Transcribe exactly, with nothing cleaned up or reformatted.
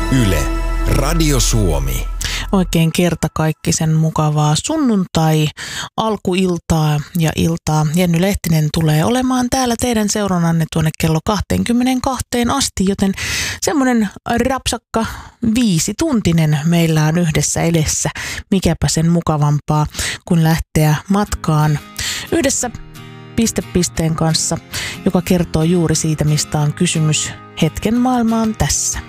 Yle, Radio Suomi. Oikein kertakaikkisen mukavaa sunnuntai, alkuiltaa ja iltaa. Jenny Lehtinen tulee olemaan täällä teidän seurannanne tuonne kello kaksikymmentäkaksi asti, joten semmoinen rapsakka viisituntinen meillä on yhdessä edessä. Mikäpä sen mukavampaa kuin lähteä matkaan yhdessä piste pisteen kanssa, joka kertoo juuri siitä, mistä on kysymys. Hetken maailma on tässä.